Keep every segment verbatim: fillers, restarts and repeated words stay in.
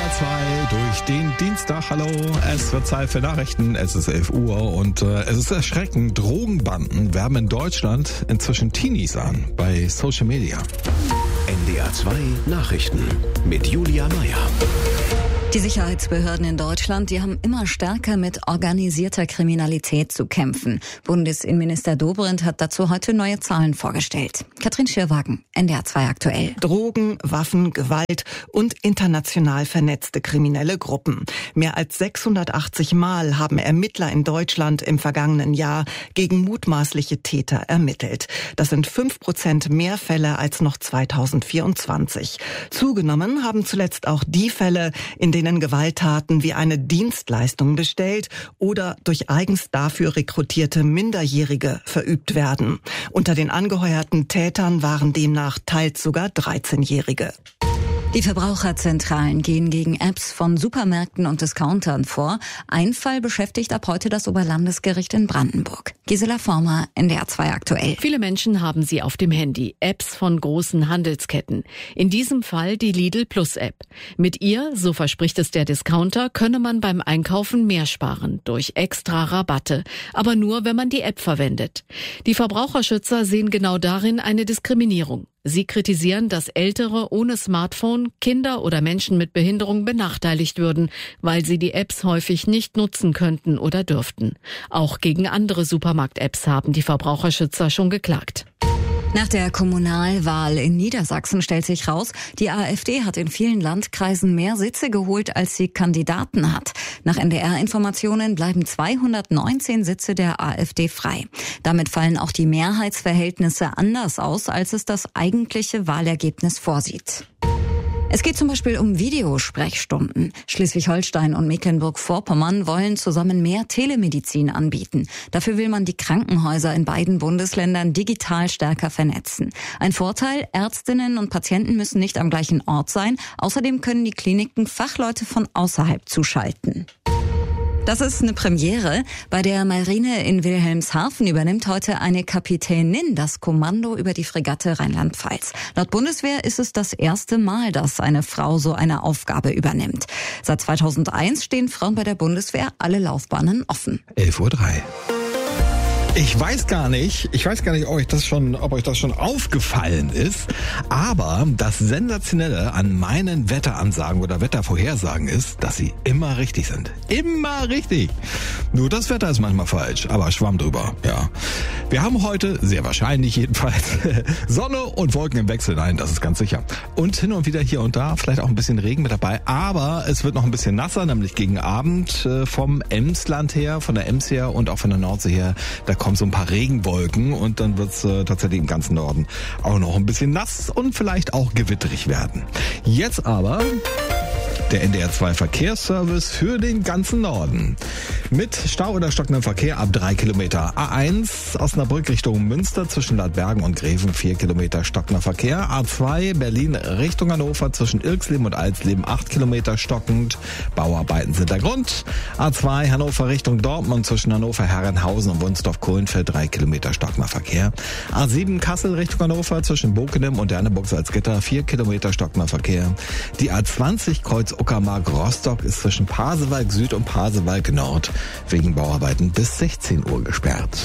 R zwei durch den Dienstag. Hallo, es wird Zeit für Nachrichten. Es ist elf Uhr und äh, es ist erschreckend. Drogenbanden werben in Deutschland inzwischen Teenies an bei Social Media. N D R zwei Nachrichten mit Julia Meyer. Die Sicherheitsbehörden in Deutschland, die haben immer stärker mit organisierter Kriminalität zu kämpfen. Bundesinnenminister Dobrindt hat dazu heute neue Zahlen vorgestellt. Katrin Schirwagen, N D R zwei aktuell. Drogen, Waffen, Gewalt und international vernetzte kriminelle Gruppen. Mehr als sechshundertachtzig Mal haben Ermittler in Deutschland im vergangenen Jahr gegen mutmaßliche Täter ermittelt. Das sind fünf Prozent mehr Fälle als noch zweitausendvierundzwanzig. Zugenommen haben zuletzt auch die Fälle, in denen Gewalttaten wie eine Dienstleistung bestellt oder durch eigens dafür rekrutierte Minderjährige verübt werden. Unter den angeheuerten Tätern waren demnach teils sogar dreizehnjährige. Die Verbraucherzentralen gehen gegen Apps von Supermärkten und Discountern vor. Ein Fall beschäftigt ab heute das Oberlandesgericht in Brandenburg. Gisela Former, N D R zwei aktuell. Viele Menschen haben sie auf dem Handy. Apps von großen Handelsketten. In diesem Fall die Lidl Plus App. Mit ihr, so verspricht es der Discounter, könne man beim Einkaufen mehr sparen. Durch extra Rabatte. Aber nur, wenn man die App verwendet. Die Verbraucherschützer sehen genau darin eine Diskriminierung. Sie kritisieren, dass Ältere ohne Smartphone, Kinder oder Menschen mit Behinderung benachteiligt würden, weil sie die Apps häufig nicht nutzen könnten oder dürften. Auch gegen andere Supermarkt-Apps haben die Verbraucherschützer schon geklagt. Nach der Kommunalwahl in Niedersachsen stellt sich raus, die AfD hat in vielen Landkreisen mehr Sitze geholt, als sie Kandidaten hat. Nach N D R-Informationen bleiben zweihundertneunzehn Sitze der AfD frei. Damit fallen auch die Mehrheitsverhältnisse anders aus, als es das eigentliche Wahlergebnis vorsieht. Es geht zum Beispiel um Videosprechstunden. Schleswig-Holstein und Mecklenburg-Vorpommern wollen zusammen mehr Telemedizin anbieten. Dafür will man die Krankenhäuser in beiden Bundesländern digital stärker vernetzen. Ein Vorteil, Ärztinnen und Patienten müssen nicht am gleichen Ort sein. Außerdem können die Kliniken Fachleute von außerhalb zuschalten. Das ist eine Premiere. Bei der Marine in Wilhelmshaven übernimmt heute eine Kapitänin das Kommando über die Fregatte Rheinland-Pfalz. Laut Bundeswehr ist es das erste Mal, dass eine Frau so eine Aufgabe übernimmt. Seit zweitausendeins stehen Frauen bei der Bundeswehr alle Laufbahnen offen. elf Uhr drei. Ich weiß gar nicht, ich weiß gar nicht, ob euch das schon, ob euch das schon aufgefallen ist, aber das Sensationelle an meinen Wetteransagen oder Wettervorhersagen ist, dass sie immer richtig sind. Immer richtig. Nur das Wetter ist manchmal falsch, aber Schwamm drüber, ja. Wir haben heute, sehr wahrscheinlich jedenfalls, Sonne und Wolken im Wechsel. Nein, das ist ganz sicher. Und hin und wieder hier und da, vielleicht auch ein bisschen Regen mit dabei, aber es wird noch ein bisschen nasser, nämlich gegen Abend vom Emsland her, von der Ems her und auch von der Nordsee her. Da kommen so ein paar Regenwolken und dann wird es äh, tatsächlich im ganzen Norden auch noch ein bisschen nass und vielleicht auch gewitterig werden. Jetzt aber der N D R zwei Verkehrsservice für den ganzen Norden. Mit Stau oder stockendem Verkehr ab drei Kilometer. A eins Osnabrück Richtung Münster zwischen Ladbergen und Greven vier Kilometer stockender Verkehr. A zwei Berlin Richtung Hannover zwischen Irxleben und Alsleben acht Kilometer stockend. Bauarbeiten sind der Grund. A zwei Hannover Richtung Dortmund zwischen Hannover Herrenhausen und Wunsdorf-Kohlenfeld drei Kilometer stockender Verkehr. A sieben Kassel Richtung Hannover zwischen Bokenem und Derneburg-Salzgitter vier Kilometer stockender Verkehr. Die A zwanzig Kreuz Uckermark-Rostock ist zwischen Pasewalk Süd und Pasewalk Nord wegen Bauarbeiten bis sechzehn Uhr gesperrt.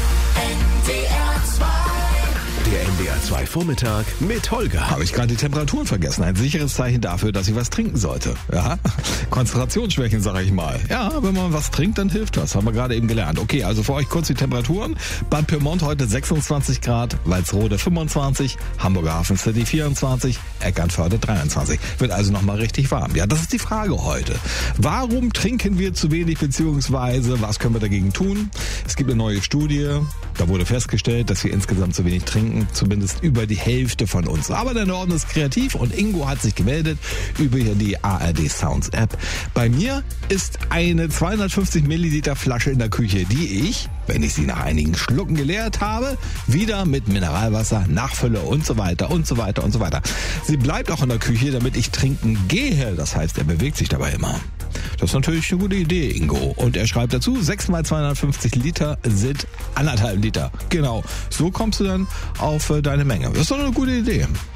Der N D R zwei Vormittag mit Holger. Habe ich gerade die Temperaturen vergessen. Ein sicheres Zeichen dafür, dass ich was trinken sollte. Ja, Konzentrationsschwächen, sage ich mal. Ja, wenn man was trinkt, dann hilft das. Haben wir gerade eben gelernt. Okay, also für euch kurz die Temperaturen. Bad Pyrmont heute sechsundzwanzig Grad, Walsrode fünfundzwanzig, Hamburger Hafen City vierundzwanzig, Eckernförde dreiundzwanzig. Wird also nochmal richtig warm. Ja, das ist die Frage heute. Warum trinken wir zu wenig, beziehungsweise was können wir dagegen tun? Es gibt eine neue Studie. Da wurde festgestellt, dass wir insgesamt zu wenig trinken. Zumindest über die Hälfte von uns. Aber der Norden ist kreativ und Ingo hat sich gemeldet über die A R D Sounds App. Bei mir ist eine zweihundertfünfzig Milliliter Flasche in der Küche, die ich, wenn ich sie nach einigen Schlucken geleert habe, wieder mit Mineralwasser nachfülle und so weiter und so weiter und so weiter. Sie bleibt auch in der Küche, damit ich trinken gehe. Das heißt, er bewegt sich dabei immer. Das ist natürlich eine gute Idee, Ingo. Und er schreibt dazu, sechs mal zweihundertfünfzig Liter sind anderthalb Liter. Genau, so kommst du dann auf deine Menge. Das ist doch eine gute Idee.